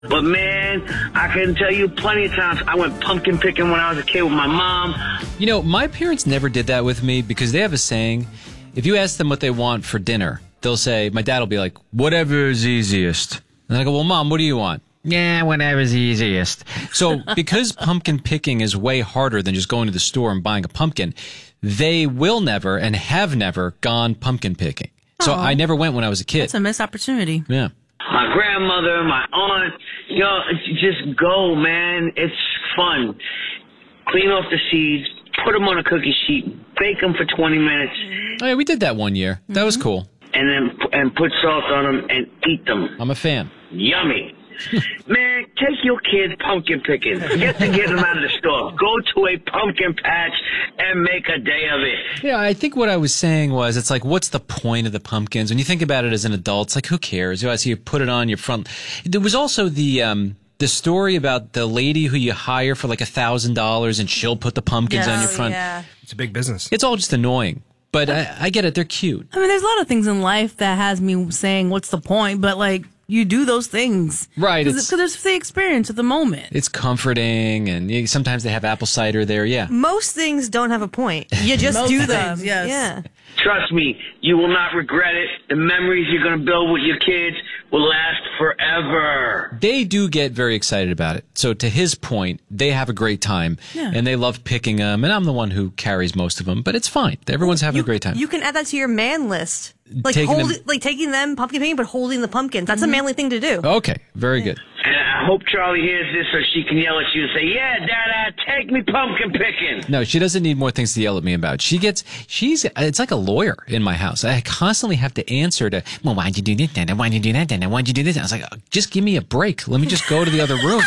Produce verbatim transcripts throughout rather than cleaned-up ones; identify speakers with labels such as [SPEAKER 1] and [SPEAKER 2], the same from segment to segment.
[SPEAKER 1] But man, I can tell you plenty of times I went pumpkin picking when I was a kid with my mom.
[SPEAKER 2] You know, my parents never did that with me because they have a saying, if you ask them what they want for dinner, they'll say, my dad will be like, whatever is easiest. And I go, well, Mom, what do you want? Yeah, whatever's easiest. So because pumpkin picking is way harder than just going to the store and buying a pumpkin, they will never and have never gone pumpkin picking. So I never went when I was a kid.
[SPEAKER 3] That's a missed opportunity.
[SPEAKER 2] Yeah.
[SPEAKER 1] My grandmother, my aunt, you know, just go, man. It's fun. Clean off the seeds, put them on a cookie sheet, bake them for twenty minutes.
[SPEAKER 2] Oh, yeah, we did that one year. That mm-hmm. was cool.
[SPEAKER 1] And then and put salt on them and eat them.
[SPEAKER 2] I'm a fan.
[SPEAKER 1] Yummy. Man, take your kids pumpkin picking. Forget to get them out of the store. Go to a pumpkin patch and make a day of it.
[SPEAKER 2] Yeah, I think what I was saying was, it's like, what's the point of the pumpkins? When you think about it as an adult, it's like, who cares? You know, so you put it on your front. There was also the um, the story about the lady who you hire for like a thousand dollars, and she'll put the pumpkins
[SPEAKER 3] yes.
[SPEAKER 2] on your front.
[SPEAKER 3] Oh, yeah.
[SPEAKER 4] It's a big business.
[SPEAKER 2] It's all just annoying. But I, I get it. They're cute.
[SPEAKER 3] I mean, there's a lot of things in life that has me saying, what's the point? But, like, you do those things.
[SPEAKER 2] Right.
[SPEAKER 3] Because there's the experience at the moment.
[SPEAKER 2] It's comforting, and you, sometimes they have apple cider there, yeah.
[SPEAKER 5] Most things don't have a point. You just do them.
[SPEAKER 3] Things, yes.
[SPEAKER 5] Yeah.
[SPEAKER 1] Trust me, you will not regret it. The memories you're going to build with your kids will last forever.
[SPEAKER 2] They do get very excited about it. So to his point, they have a great time,
[SPEAKER 3] yeah.
[SPEAKER 2] and they love picking them, and I'm the one who carries most of them, but it's fine. Everyone's having
[SPEAKER 5] you,
[SPEAKER 2] a great time.
[SPEAKER 5] You can add that to your man list. Like,
[SPEAKER 2] taking
[SPEAKER 5] hold,
[SPEAKER 2] them,
[SPEAKER 5] like taking them pumpkin picking, but holding the pumpkins. That's mm-hmm. a manly thing to do.
[SPEAKER 2] Okay, very good.
[SPEAKER 1] And I hope Charlie hears this so she can yell at you and say, yeah, Dada, take me pumpkin picking.
[SPEAKER 2] No, she doesn't need more things to yell at me about. She gets, she's, it's like a lawyer in my house. I constantly have to answer to, well, why'd you do this, Dada? Why'd you do that, Dada? Why'd you do this? I was like, just give me a break. Let me just go to the other room.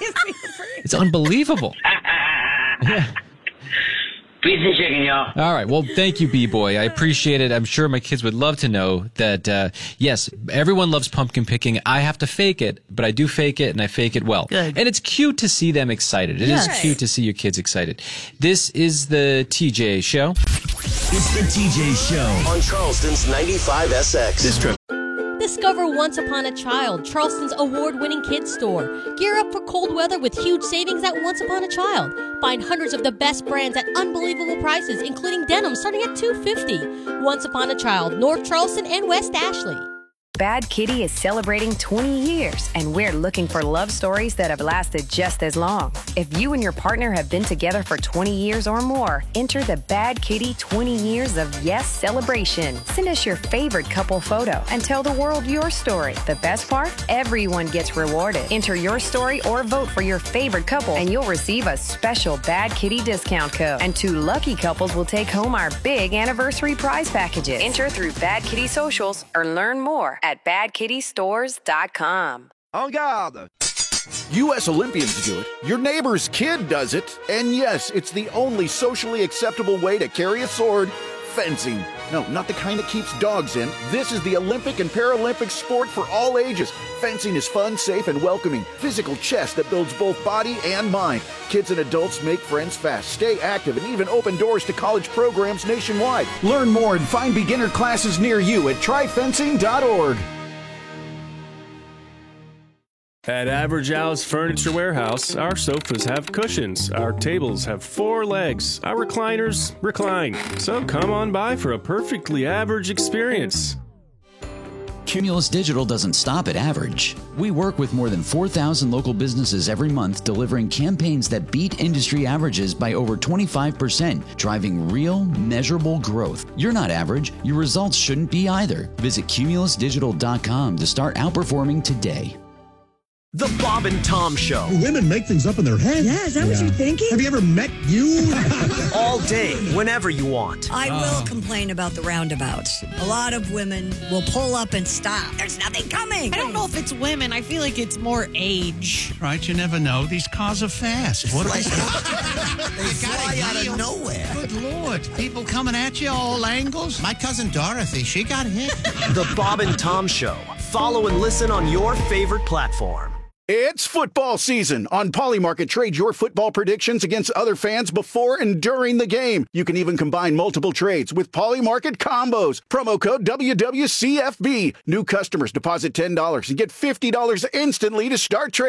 [SPEAKER 2] It's unbelievable. Yeah.
[SPEAKER 1] Piece of chicken, y'all.
[SPEAKER 2] All right. Well, thank you, B-Boy. I appreciate it. I'm sure my kids would love to know that, uh, yes, everyone loves pumpkin picking. I have to fake it, but I do fake it, and I fake it well.
[SPEAKER 3] Good.
[SPEAKER 2] And it's cute to see them excited. It
[SPEAKER 3] yes.
[SPEAKER 2] is cute to see your kids excited. This is the T J Show.
[SPEAKER 6] It's the T J Show on Charleston's ninety-five S X. This trip.
[SPEAKER 7] Discover Once Upon a Child, Charleston's award-winning kids store. Gear up for cold weather with huge savings at Once Upon a Child. Find hundreds of the best brands at unbelievable prices, including denim starting at two dollars and fifty cents. Once Upon a Child, North Charleston and West Ashley.
[SPEAKER 8] Bad Kitty is celebrating twenty years, and we're looking for love stories that have lasted just as long. If you and your partner have been together for twenty years or more, enter the Bad Kitty twenty Years of Yes celebration. Send us your favorite couple photo and tell the world your story. The best part? Everyone gets rewarded. Enter your story or vote for your favorite couple, and you'll receive a special Bad Kitty discount code. And two lucky couples will take home our big anniversary prize packages. Enter through Bad Kitty socials or learn more at at bad kitty stores dot com.
[SPEAKER 9] En garde! U S Olympians do it, your neighbor's kid does it, and yes, it's the only socially acceptable way to carry a sword, fencing. No, not the kind that keeps dogs in. This is the Olympic and Paralympic sport for all ages. Fencing is fun, safe, and welcoming. Physical chess that builds both body and mind. Kids and adults make friends fast, stay active, and even open doors to college programs nationwide. Learn more and find beginner classes near you at try fencing dot org.
[SPEAKER 10] At Average Al's Furniture Warehouse, our sofas have cushions, our tables have four legs, our recliners recline. So come on by for a perfectly average experience.
[SPEAKER 11] Cumulus Digital doesn't stop at average. We work with more than four thousand local businesses every month, delivering campaigns that beat industry averages by over twenty-five percent, driving real, measurable growth. You're not average. Your results shouldn't be either. Visit cumulus digital dot com to start outperforming today.
[SPEAKER 6] The Bob and Tom Show.
[SPEAKER 12] Women make things up in their head.
[SPEAKER 13] Yeah, is that yeah. what you're thinking?
[SPEAKER 12] Have you ever met you?
[SPEAKER 6] All day, whenever you want.
[SPEAKER 13] I oh. will complain about the roundabouts. A lot of women will pull up and stop. There's nothing coming.
[SPEAKER 14] I don't know if it's women. I feel like it's more age.
[SPEAKER 12] Right, you never know. These cars are fast. What
[SPEAKER 15] they fly out of nowhere.
[SPEAKER 12] Good Lord. People coming at you all angles.
[SPEAKER 15] My cousin Dorothy, she got hit.
[SPEAKER 6] The Bob and Tom Show. Follow and listen on your favorite platform.
[SPEAKER 9] It's football season. On Polymarket, trade your football predictions against other fans before and during the game. You can even combine multiple trades with Polymarket combos. Promo code W W C F B. New customers deposit ten dollars and get fifty dollars instantly to start trading.